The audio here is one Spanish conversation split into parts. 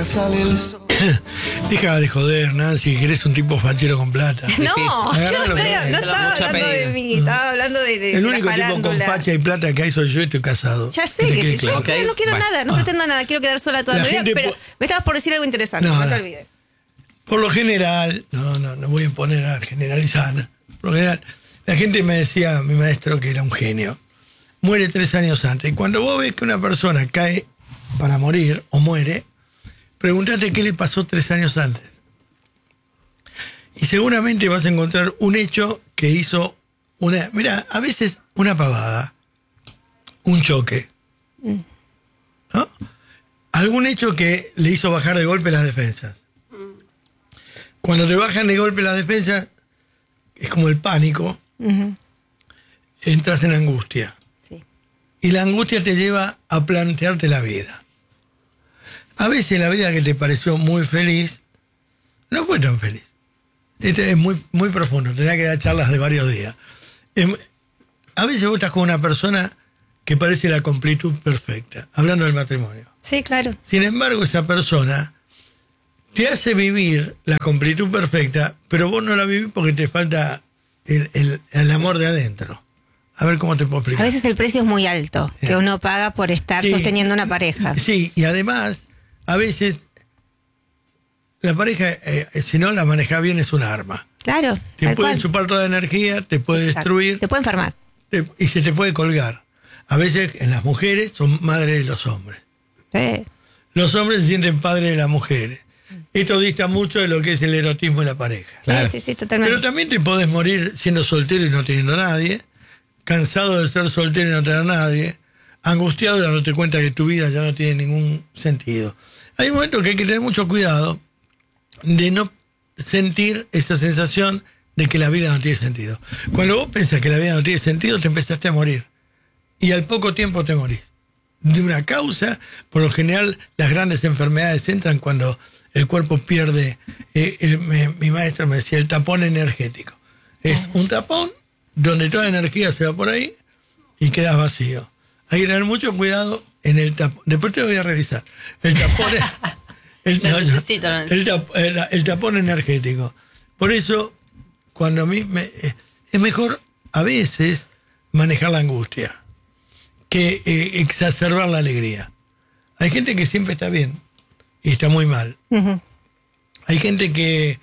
sale el sol. Deja de joder, Nancy, que eres un tipo fachero con plata. No, yo no Agarralo, estaba hablando de mí, estaba hablando de el la único tipo con farándula. facha y plata que hay soy yo y estoy casado. Ya sé, te que quede yo claro. no quiero nada, no pretendo nada, quiero quedar sola toda La mi vida, gente pero me estabas por decir algo interesante, no te olvides. Por lo general, no voy a poner a generalizar. Por lo general, la gente me decía, mi maestro, que era un genio. Muere 3 años antes. Y cuando vos ves que una persona cae para morir o muere, pregúntate qué le pasó 3 años antes. Y seguramente vas a encontrar un hecho que hizo una... Mira, a veces una pavada, un choque, ¿no? Algún hecho que le hizo bajar de golpe las defensas. Cuando te bajan de golpe las defensas, es como el pánico, entras en angustia. Sí. Y la angustia te lleva a plantearte la vida. A veces la vida que te pareció muy feliz, no fue tan feliz. Este es muy, muy profundo, tenía que dar charlas de varios días. A veces vos estás con una persona que parece la completud perfecta, hablando del matrimonio. Sí, claro. Sin embargo, esa persona te hace vivir la completud perfecta, pero vos no la vivís porque te falta el amor de adentro. A ver cómo te puedo explicar. A veces el precio es muy alto que uno paga por estar sosteniendo una pareja. Sí, y además, a veces, la pareja, si no la manejas bien, es un arma. Claro. Te puede chupar toda la energía, te puede destruir. Te puede enfermar. Y se te puede colgar. A veces, en las mujeres, son madres de los hombres. Sí. Los hombres se sienten padres de las mujeres. Esto dista mucho de lo que es el erotismo de la pareja. Claro. Sí, totalmente. Pero también te podés morir siendo soltero y no teniendo a nadie, cansado de ser soltero y no tener a nadie, angustiado de darte cuenta que tu vida ya no tiene ningún sentido. Hay un momento que hay que tener mucho cuidado de no sentir esa sensación de que la vida no tiene sentido. Cuando vos pensás que la vida no tiene sentido, te empezaste a morir. Y al poco tiempo te morís. De una causa, por lo general, las grandes enfermedades entran cuando el cuerpo pierde, mi maestro me decía, el tapón energético. Es un tapón donde toda energía se va por ahí y quedas vacío. Hay que tener mucho cuidado en el tapón. Después te voy a revisar. El tapón el tapón energético. Por eso, cuando a mí es mejor a veces manejar la angustia que exacerbar la alegría. Hay gente que siempre está bien y está muy mal. Hay gente que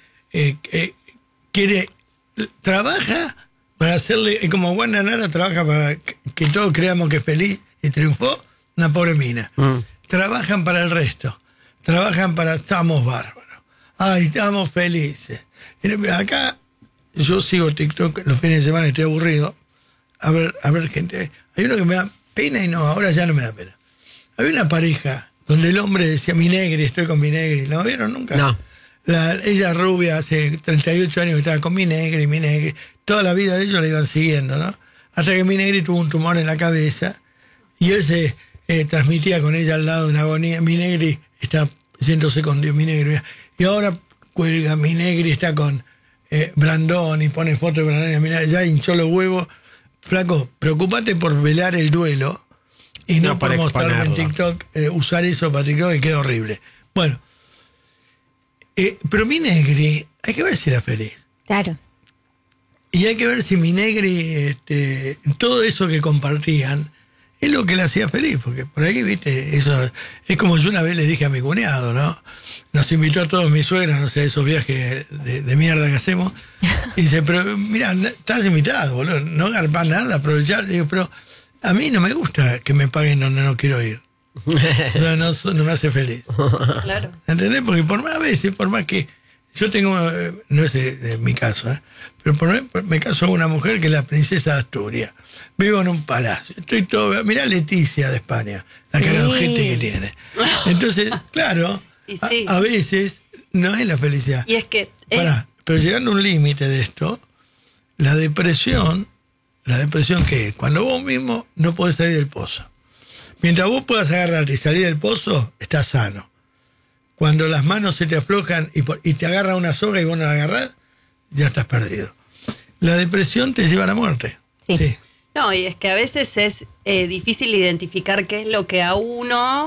trabaja para hacerle, como Juan Nara trabaja para que todos creamos que es feliz y triunfó, una pobre mina. Trabajan para el resto. Trabajan para, estamos bárbaros. Ay, estamos felices. Acá yo sigo TikTok los fines de semana, estoy aburrido. A ver, gente. Hay uno que me da pena y no, ahora ya no me da pena. Había una pareja donde el hombre decía, mi negri, estoy con mi negri. ¿No vieron nunca? No. Ella rubia, hace 38 años que estaba con mi negri. Toda la vida de ellos la iban siguiendo, ¿no? Hasta que mi negri tuvo un tumor en la cabeza y él se transmitía con ella al lado en agonía. Mi negri está yéndose con Dios, mi negri. Y ahora cuelga, mi negri está con Brandón y pone foto de Brandón y mira, ya hinchó los huevos. Flaco, preocúpate por velar el duelo y no por mostrarme en TikTok, usar eso para TikTok, que queda horrible. Bueno, pero mi negri, hay que ver si era feliz. Claro. Y hay que ver si mi negri, todo eso que compartían, es lo que le hacía feliz, porque por ahí, viste, eso es como yo una vez le dije a mi cuñado, ¿no? Nos invitó a todos mis suegras, no sé, esos viajes de mierda que hacemos. Y dice, pero mira, estás invitado, boludo, no garpás nada, aprovechar. Digo, pero a mí no me gusta que me paguen donde no quiero ir. No me hace feliz. Claro. ¿Entendés? Porque a veces, por más que yo tengo, no es mi caso, pero me caso con una mujer que es la princesa de Asturias. Vivo en un palacio. Estoy todo. Mirá Leticia de España, la cara de gente que tiene. Entonces, claro, sí. a veces no es la felicidad. Y es que. Pero llegando a un límite de esto, la depresión, ¿qué es? Cuando vos mismo no podés salir del pozo. Mientras vos puedas agarrar y salir del pozo, estás sano. Cuando las manos se te aflojan y te agarra una soga y vos no la agarrás, ya estás perdido. La depresión te lleva a la muerte. Sí. No, y es que a veces es difícil identificar qué es lo que a uno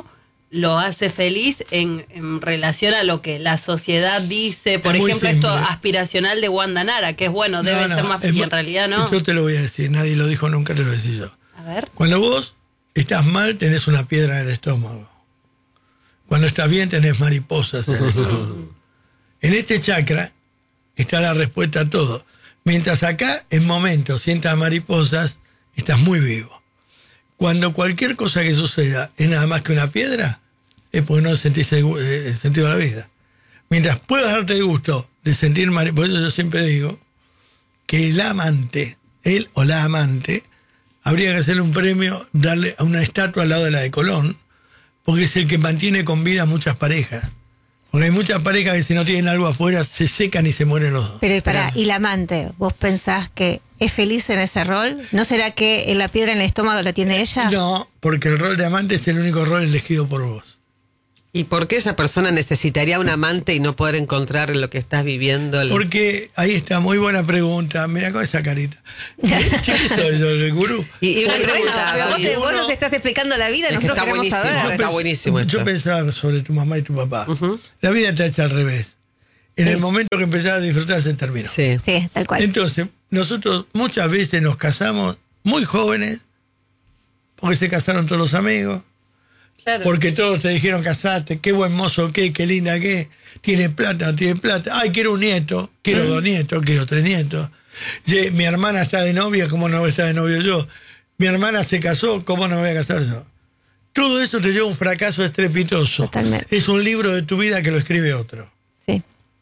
lo hace feliz en relación a lo que la sociedad dice? Por Es muy ejemplo, esto simple. aspiracional de Wanda Nara, que es bueno, debe ser más, y en realidad no. Yo te lo voy a decir, nadie lo dijo nunca, te lo voy a decir yo. A ver. Cuando vos estás mal, tenés una piedra en el estómago. Cuando estás bien, tenés mariposas en el estómago. En este chakra está la respuesta a todo. Mientras acá, en momentos, sientas mariposas, estás muy vivo. Cuando cualquier cosa que suceda es nada más que una piedra, es porque no sentís el sentido de la vida. Mientras puedas darte el gusto de sentir mariposas, por eso yo siempre digo que el amante, él o la amante, habría que hacerle un premio, darle a una estatua al lado de la de Colón, porque es el que mantiene con vida a muchas parejas. Porque hay muchas parejas que si no tienen algo afuera se secan y se mueren los dos. Pero ¿y la amante? ¿Vos pensás que es feliz en ese rol? ¿No será que la piedra en el estómago la tiene ella? No, porque el rol de amante es el único rol elegido por vos. ¿Y por qué esa persona necesitaría un amante y no poder encontrar en lo que estás viviendo? Porque ahí está, muy buena pregunta. Mira con esa carita. Che, ¿qué soy yo, el gurú? Y una Bueno, pregunta, pero David. vos nos estás explicando la vida, Es que nosotros está queremos buenísimo. saber. Está buenísimo esto. Yo pensaba sobre tu mamá y tu papá. La vida está hecha al revés. En el momento que empezás a disfrutar se terminó. Sí. Sí, tal cual. Entonces, nosotros muchas veces nos casamos muy jóvenes, porque se casaron todos los amigos, Claro. porque todos te dijeron casate, qué buen mozo, qué linda, qué, tiene plata, ay, quiero un nieto, quiero 2 nietos, quiero 3 nietos. Mi hermana está de novia, ¿cómo no voy a estar de novio yo? Mi hermana se casó, ¿cómo no me voy a casar yo? Todo eso te lleva a un fracaso estrepitoso. Totalmente. Es un libro de tu vida que lo escribe otro. Sí.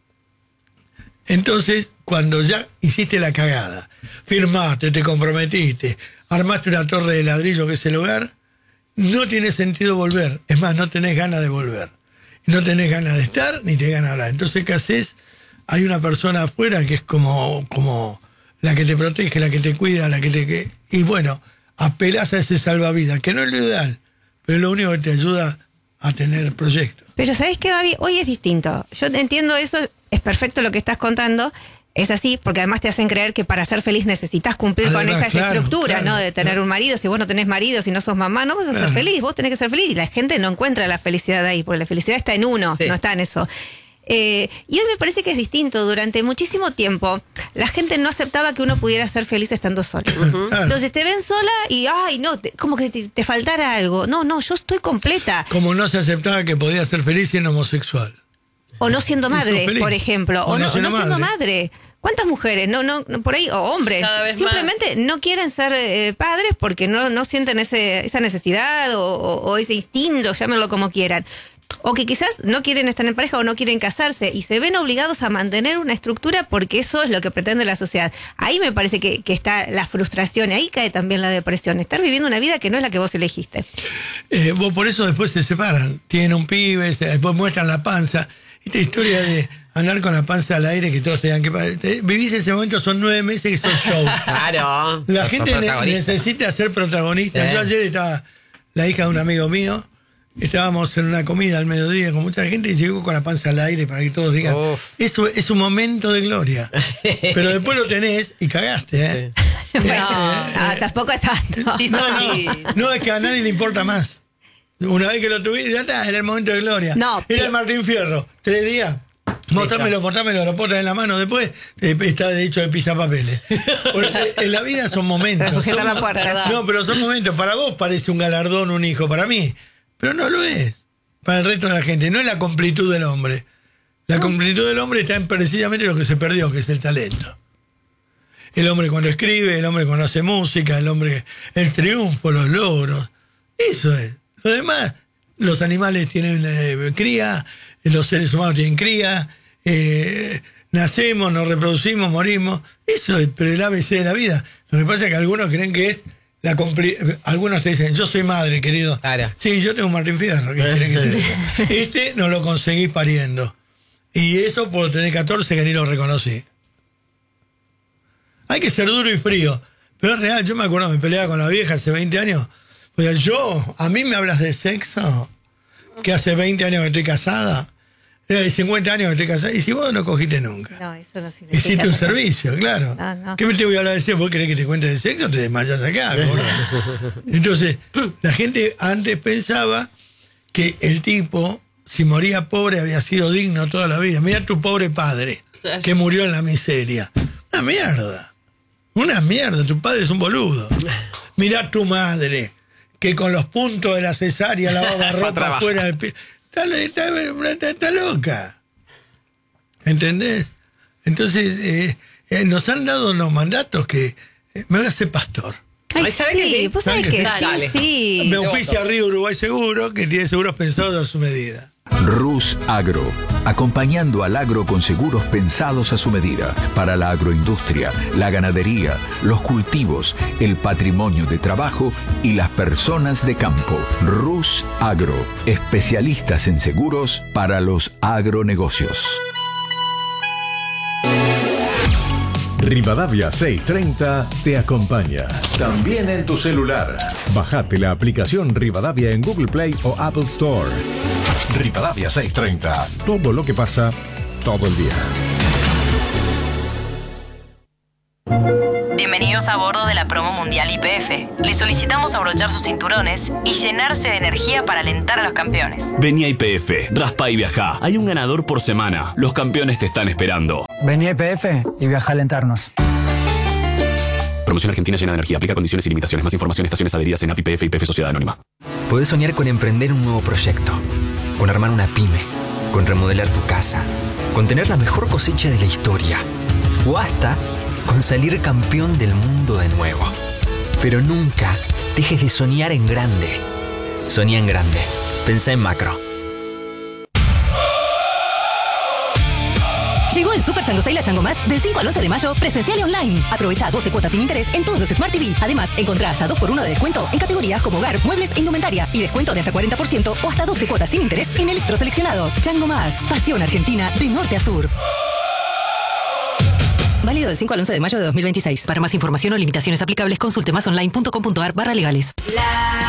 Entonces, cuando ya hiciste la cagada, firmaste, te comprometiste, armaste una torre de ladrillo que es el hogar, no tiene sentido volver. Es más, no tenés ganas de volver. No tenés ganas de estar, ni tenés ganas de hablar. Entonces, ¿qué haces? Hay una persona afuera que es como la que te protege, la que te cuida, y bueno, apelás a ese salvavidas, que no es lo ideal, pero es lo único que te ayuda a tener proyectos. Pero ¿sabés qué, Babi? Hoy es distinto. Yo entiendo eso, es perfecto lo que estás contando. Es así, porque además te hacen creer que para ser feliz necesitas cumplir con Además, esas claro, estructuras, claro, ¿no? De tener claro. un marido. Si vos no tenés marido, si no sos mamá, no vas a ser Claro. feliz. Vos tenés que ser feliz. Y la gente no encuentra la felicidad ahí, porque la felicidad está en uno, Sí. no está en eso. Y hoy me parece que es distinto. Durante muchísimo tiempo, la gente no aceptaba que uno pudiera ser feliz estando solo. Claro. Entonces te ven sola y, ay, no, como que te faltara algo. No, yo estoy completa. Como no se aceptaba que podía ser feliz siendo homosexual. O no siendo Y sos madre, feliz. por ejemplo. O no siendo madre. ¿Cuántas mujeres? No, por ahí, o hombres, Cada vez simplemente no quieren ser padres porque no sienten esa necesidad o ese instinto, llámenlo como quieran. O que quizás no quieren estar en pareja o no quieren casarse y se ven obligados a mantener una estructura porque eso es lo que pretende la sociedad. Ahí me parece que está la frustración, ahí cae también la depresión. Estar viviendo una vida que no es la que vos elegiste. Vos por eso después se separan. Tienen un pibe, después muestran la panza. Esta historia de andar con la panza al aire, que todos te digan que vivís ese momento, son 9 meses que son show. Claro. La sos gente protagonista. necesita ser protagonista. Sí. Yo ayer estaba, la hija de un amigo mío, estábamos en una comida al mediodía con mucha gente y llegó con la panza al aire para que todos digan, Uf. eso es un momento de gloria. Pero después lo tenés y cagaste, ¿eh? Tampoco es tanto. Sí, No, es que a nadie le importa más. Una vez que lo tuviste, ya está, era el momento de gloria. No, Era el Martín Fierro, 3 días. Mostrámelo, lo puedo traer en la mano después. Está de hecho de pisapapeles. Porque en la vida son momentos. Para sujetar son- la puerta. No, pero son momentos. Para vos parece un galardón, un hijo. Para mí. Pero no lo es. Para el resto de la gente. No es la completud del hombre. La completud del hombre está en precisamente lo que se perdió, que es el talento. El hombre cuando escribe, el hombre cuando hace música, el triunfo, los logros. Eso es. Lo demás, los animales tienen cría, los seres humanos tienen cría, nacemos, nos reproducimos, morimos. Eso es, pero el ABC de la vida. Lo que pasa es que algunos creen que es algunos te dicen, yo soy madre, querido. Claro. Sí, yo tengo un Martín Fierro, ¿qué quieren que te diga? No lo conseguí pariendo. Y eso por tener 14 que ni lo reconocí. Hay que ser duro y frío. Pero es real, yo me acuerdo, me peleaba con la vieja hace 20 años. Pues a mí me hablas de sexo, que hace 20 años que estoy casada, 50 años que estoy casada, y si vos no cogiste nunca. No, eso no significa Hiciste un nada. servicio, claro. No. ¿Qué me te voy a hablar de sexo? ¿Vos querés que te cuente de sexo? Te desmayas acá. Entonces, la gente antes pensaba que el tipo, si moría pobre, había sido digno toda la vida. Mira tu pobre padre, Claro. que murió en la miseria. Una mierda, tu padre es un boludo. Mirá tu madre, que con los puntos de la cesárea lavaba ropa trabajar. fuera del pie. Está loca. ¿Entendés? Entonces, nos han dado unos mandatos que me voy a hacer pastor. Ay, ¿sabes que sí? vos sabés que Dale. sí. Me auspicia Río Uruguay Seguro, que tiene seguros pensados a su medida. Rus Agro, acompañando al agro con seguros pensados a su medida, para la agroindustria, la ganadería, los cultivos, el patrimonio de trabajo y las personas de campo. Rus Agro, especialistas en seguros para los agronegocios. Rivadavia 630 te acompaña. También en tu celular. Bajate la aplicación Rivadavia en Google Play o Apple Store. Rivadavia 630. Todo lo que pasa todo el día. Bienvenidos a bordo de la promo mundial YPF. Les solicitamos abrochar sus cinturones y llenarse de energía para alentar a los campeones. Vení a YPF, raspa y viajá. Hay un ganador por semana. Los campeones te están esperando. Vení a YPF y viaja a alentarnos. Promoción Argentina llena de energía. Aplica condiciones y limitaciones. Más información, estaciones adheridas en API YPF y YPF Sociedad Anónima. Podés soñar con emprender un nuevo proyecto, con armar una pyme, con remodelar tu casa, con tener la mejor cosecha de la historia o hasta con salir campeón del mundo de nuevo. Pero nunca dejes de soñar en grande. Soñá en grande. Pensá en macro. Llegó el Super Chango Sale a Chango Más del 5 al 11 de mayo, presencial y online. Aprovecha 12 cuotas sin interés en todos los Smart TV. Además, encontrá hasta 2x1 de descuento en categorías como hogar, muebles e indumentaria. Y descuento de hasta 40% o hasta 12 cuotas sin interés en electroseleccionados. Chango Más. Pasión argentina de norte a sur. Válido del 5 al 11 de mayo de 2026. Para más información o limitaciones aplicables, consulte másonline.com.ar/legales.